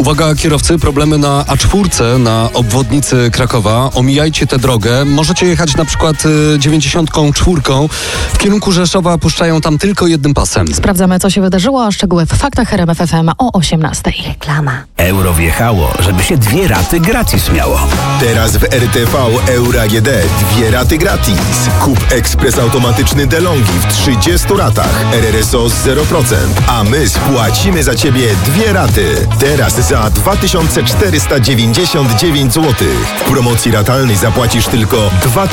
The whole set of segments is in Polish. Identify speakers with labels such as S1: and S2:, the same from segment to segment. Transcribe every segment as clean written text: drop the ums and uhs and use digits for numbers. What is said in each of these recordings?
S1: Uwaga kierowcy, problemy na A4 na obwodnicy Krakowa. Omijajcie tę drogę. Możecie jechać na przykład 94 w kierunku Rzeszowa, puszczają tam tylko jednym pasem.
S2: Sprawdzamy, co się wydarzyło, a szczegóły w faktach RMF FM o 18:00.
S3: Reklama.
S4: Euro wjechało, żeby się 2 raty gratis miało.
S5: Teraz w RTV Euro AGD 2 raty gratis. Kup ekspres automatyczny DeLonghi w 30 ratach. RRSO z 0%. A my spłacimy za Ciebie 2 raty. Teraz za 2499 zł. W promocji ratalnej zapłacisz tylko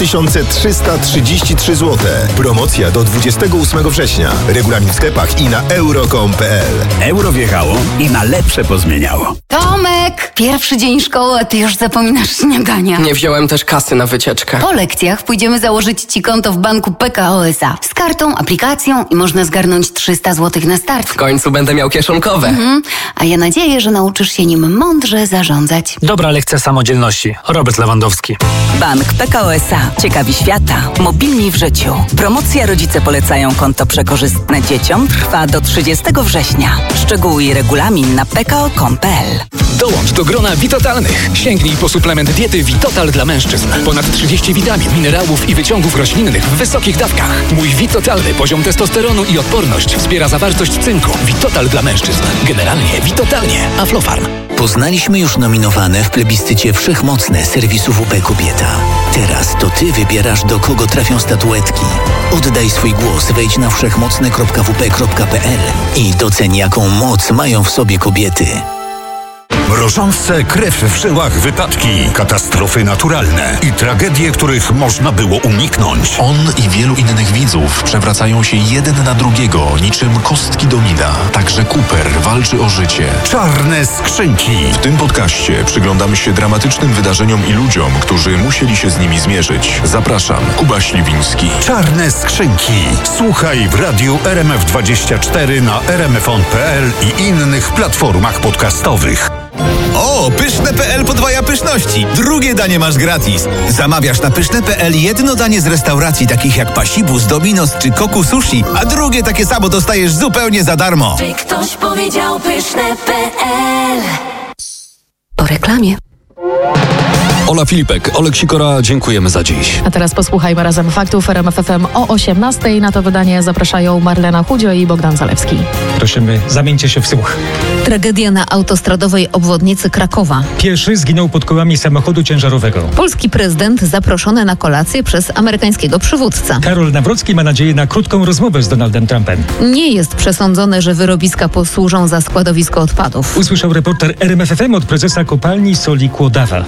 S5: 2333 zł. Promocja do 28 września. Regulamin w sklepach i na euro.com.pl.
S4: Euro wjechało i na lepsze pozmieniało.
S3: Tomek! Pierwszy dzień szkoły, a ty już zapominasz śniadania.
S6: Nie wziąłem też kasy na wycieczkę.
S3: Po lekcjach pójdziemy założyć ci konto w banku PKO SA. Z kartą, aplikacją i można zgarnąć 300 zł na start.
S6: W końcu będę miał kieszonkowe.
S3: A ja nadzieję, że nauczysz się nim mądrze zarządzać.
S7: Dobra lekcja samodzielności. Robert Lewandowski.
S8: Bank PKO SA. Ciekawi świata. Mobilni w życiu. Promocja Rodzice polecają konto przekorzystne dzieciom trwa do 30 września. Szczegóły i regulamin na pko.com.pl.
S9: Dołącz do grona Witotalnych. Sięgnij po suplement diety Witotal dla mężczyzn. Ponad 30 witamin, minerałów i wyciągów roślinnych w wysokich dawkach. Mój Witotalny poziom testosteronu i odporność wspiera zawartość cynku. Witotal dla mężczyzn. Generalnie Witotalnie. Aflofarm.
S10: Poznaliśmy już nominowane w plebiscycie Wszechmocne serwisu WP Kobieta. Teraz to Ty wybierasz, do kogo trafią statuetki. Oddaj swój głos, wejdź na wszechmocne.wp.pl i doceń, jaką moc mają w sobie kobiety.
S11: Mrożące krew w żyłach wypadki, katastrofy naturalne i tragedie, których można było uniknąć.
S12: On i wielu innych widzów przewracają się jeden na drugiego, niczym kostki domina. Także Cooper walczy o życie.
S11: Czarne skrzynki.
S12: W tym podcaście przyglądamy się dramatycznym wydarzeniom i ludziom, którzy musieli się z nimi zmierzyć. Zapraszam, Kuba Śliwiński.
S11: Czarne skrzynki. Słuchaj w radiu RMF24 na rmfon.pl i innych platformach podcastowych.
S13: O, pyszne.pl podwaja pyszności. Drugie danie masz gratis. Zamawiasz na pyszne.pl jedno danie z restauracji takich jak Pasibus, Dominos czy Koku Sushi, a drugie takie samo dostajesz zupełnie za darmo.
S3: Czy ktoś powiedział pyszne.pl? Po reklamie.
S1: Ola Filipek, Olek Sikora, dziękujemy za dziś.
S2: A teraz posłuchajmy razem faktów RMF FM o 18:00. Na to wydanie zapraszają Marlena Chudzio i Bogdan Zalewski.
S7: Prosimy, zamieńcie się w słuch.
S2: Tragedia na autostradowej obwodnicy Krakowa.
S7: Pieszy zginął pod kołami samochodu ciężarowego.
S2: Polski prezydent zaproszony na kolację przez amerykańskiego przywódcę.
S7: Karol Nawrocki ma nadzieję na krótką rozmowę z Donaldem Trumpem.
S2: Nie jest przesądzone, że wyrobiska posłużą za składowisko odpadów.
S7: Usłyszał reporter RMF FM od prezesa kopalni soli Kłodawa.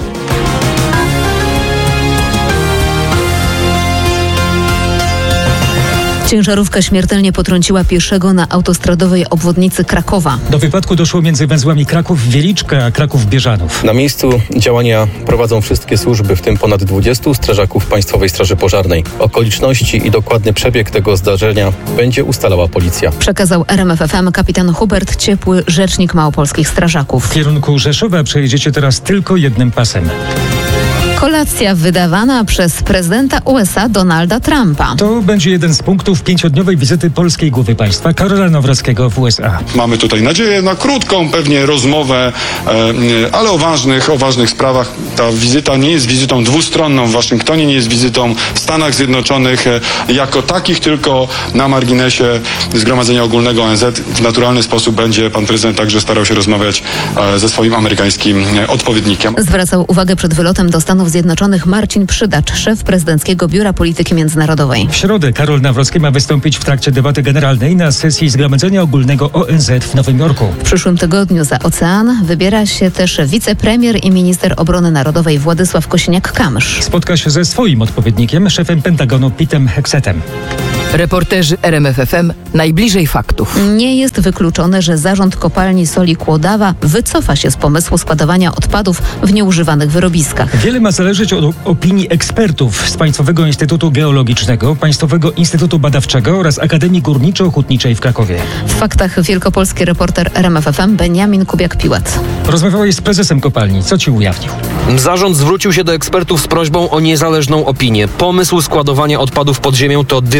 S2: Ciężarówka śmiertelnie potrąciła pieszego na autostradowej obwodnicy Krakowa.
S7: Do wypadku doszło między węzłami Kraków-Wieliczka a Kraków-Bieżanów.
S14: Na miejscu działania prowadzą wszystkie służby, w tym ponad 20 strażaków Państwowej Straży Pożarnej. Okoliczności i dokładny przebieg tego zdarzenia będzie ustalała policja.
S2: Przekazał RMF FM kapitan Hubert Ciepły, rzecznik małopolskich strażaków.
S7: W kierunku Rzeszowa przejedziecie teraz tylko jednym pasem.
S2: Kolacja wydawana przez prezydenta USA Donalda Trumpa.
S7: To będzie jeden z punktów 5-dniowej wizyty polskiej głowy państwa Karola Nawrockiego w USA.
S15: Mamy tutaj nadzieję na krótką pewnie rozmowę, ale o ważnych sprawach. Ta wizyta nie jest wizytą dwustronną w Waszyngtonie, nie jest wizytą w Stanach Zjednoczonych jako takich, tylko na marginesie Zgromadzenia Ogólnego ONZ. W naturalny sposób będzie pan prezydent także starał się rozmawiać ze swoim amerykańskim odpowiednikiem.
S2: Zwracał uwagę przed wylotem do Stanów Zjednoczonych Marcin Przydacz, szef prezydenckiego Biura Polityki Międzynarodowej.
S7: W środę Karol Nawrocki ma wystąpić w trakcie debaty generalnej na sesji Zgromadzenia Ogólnego ONZ w Nowym Jorku.
S2: W przyszłym tygodniu za ocean wybiera się też wicepremier i minister obrony narodowej Władysław Kosiniak-Kamysz.
S7: Spotka się ze swoim odpowiednikiem, szefem Pentagonu Petem Hexetem.
S6: Reporterzy RMF FM najbliżej faktów.
S2: Nie jest wykluczone, że zarząd kopalni soli Kłodawa wycofa się z pomysłu składowania odpadów w nieużywanych wyrobiskach.
S7: Wiele ma zależeć od opinii ekspertów z Państwowego Instytutu Geologicznego, Państwowego Instytutu Badawczego oraz Akademii Górniczo-Hutniczej w Krakowie.
S2: W faktach wielkopolski reporter RMF FM Beniamin Kubiak-Piłat.
S7: Rozmawiałeś z prezesem kopalni. Co ci ujawnił?
S16: Zarząd zwrócił się do ekspertów z prośbą o niezależną opinię. Pomysł składowania odpadów pod ziemią to dywersyfikacja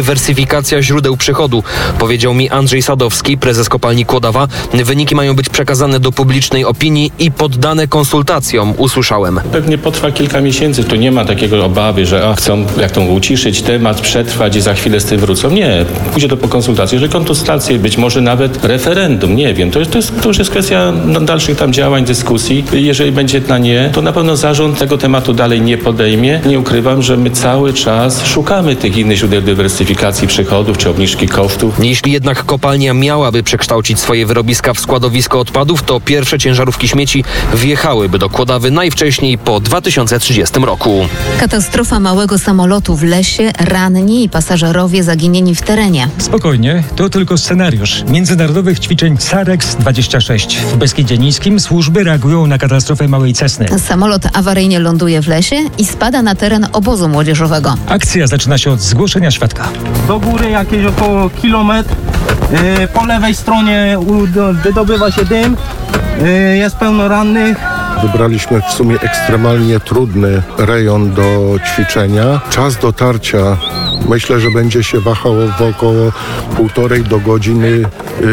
S16: dywersyfikacja źródeł przychodu, powiedział mi Andrzej Sadowski, prezes kopalni Kłodawa. Wyniki mają być przekazane do publicznej opinii i poddane konsultacjom, usłyszałem.
S17: Pewnie potrwa kilka miesięcy, tu nie ma takiego obawy, że chcą jak to uciszyć temat, przetrwać i za chwilę z tym wrócą. Nie, pójdzie to po konsultacje, jeżeli konsultacje, być może nawet referendum, nie wiem, to już jest kwestia dalszych tam działań, dyskusji. Jeżeli będzie na nie, to na pewno zarząd tego tematu dalej nie podejmie. Nie ukrywam, że my cały czas szukamy tych innych źródeł dywersyfikacji przychodów czy obniżki kosztów.
S16: Jeśli jednak kopalnia miałaby przekształcić swoje wyrobiska w składowisko odpadów, to pierwsze ciężarówki śmieci wjechałyby do Kłodawy najwcześniej po 2030 roku.
S2: Katastrofa małego samolotu w lesie, ranni i pasażerowie zaginieni w terenie.
S7: Spokojnie, to tylko scenariusz międzynarodowych ćwiczeń SAREX-26. W Beskidzie Niskim służby reagują na katastrofę małej Cessny.
S2: Samolot awaryjnie ląduje w lesie i spada na teren obozu młodzieżowego.
S7: Akcja zaczyna się od zgłoszenia świadka.
S18: Do góry jakieś około kilometr. Po lewej stronie wydobywa się dym. Jest pełno rannych.
S19: Wybraliśmy w sumie ekstremalnie trudny rejon do ćwiczenia. Czas dotarcia myślę, że będzie się wahało w około 1,5 do godziny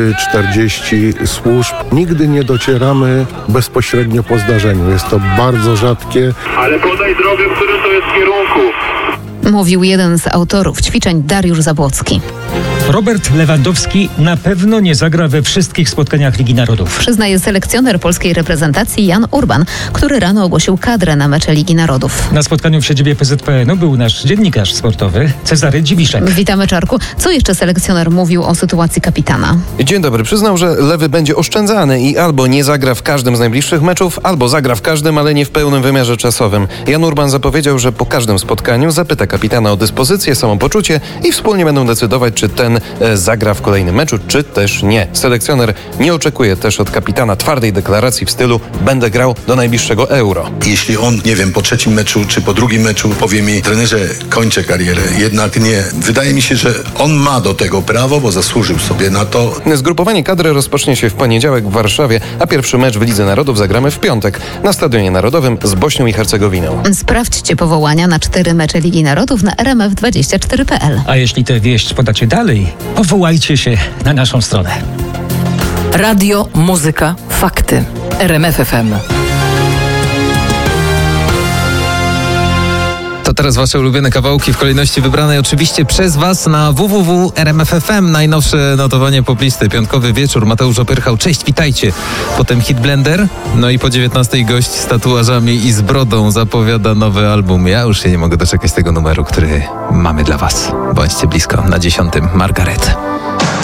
S19: 40 służb. Nigdy nie docieramy bezpośrednio po zdarzeniu. Jest to bardzo rzadkie.
S20: Ale podaj drogę, w którym to jest kierunku.
S2: Mówił jeden z autorów ćwiczeń, Dariusz Zabłocki.
S7: Robert Lewandowski na pewno nie zagra we wszystkich spotkaniach Ligi Narodów.
S2: Przyznaje selekcjoner polskiej reprezentacji Jan Urban, który rano ogłosił kadrę na mecze Ligi Narodów.
S7: Na spotkaniu w siedzibie PZPN-u był nasz dziennikarz sportowy Cezary Dziwiszek.
S2: Witamy, Czarku. Co jeszcze selekcjoner mówił o sytuacji kapitana?
S21: Dzień dobry. Przyznał, że Lewy będzie oszczędzany i albo nie zagra w każdym z najbliższych meczów, albo zagra w każdym, ale nie w pełnym wymiarze czasowym. Jan Urban zapowiedział, że po każdym spotkaniu zapyta kapitana o dyspozycję, samopoczucie i wspólnie będą decydować, czy ten zagra w kolejnym meczu, czy też nie. Selekcjoner nie oczekuje też od kapitana twardej deklaracji w stylu będę grał do najbliższego Euro.
S22: Jeśli on, nie wiem, po trzecim meczu, czy po drugim meczu powie mi, trenerze, kończę karierę, jednak nie. Wydaje mi się, że on ma do tego prawo, bo zasłużył sobie na to.
S21: Zgrupowanie kadry rozpocznie się w poniedziałek w Warszawie, a pierwszy mecz w Lidze Narodów zagramy w piątek na Stadionie Narodowym z Bośnią i Hercegowiną.
S2: Sprawdźcie powołania na 4 mecze Ligi Narodów na rmf24.pl.
S7: A jeśli tę wieść podacie dalej, powołajcie się na naszą stronę.
S6: Radio, muzyka, fakty. RMF FM.
S23: To teraz wasze ulubione kawałki w kolejności wybranej oczywiście przez was na www.rmf.fm. Najnowsze notowanie poplisty. Piątkowy wieczór. Mateusz Opyrchał. Cześć, witajcie. Potem Hit Blender. No i po 19 gość z tatuażami i z brodą zapowiada nowy album. Ja już się nie mogę doczekać tego numeru, który mamy dla was. Bądźcie blisko. Na 10. Margaret.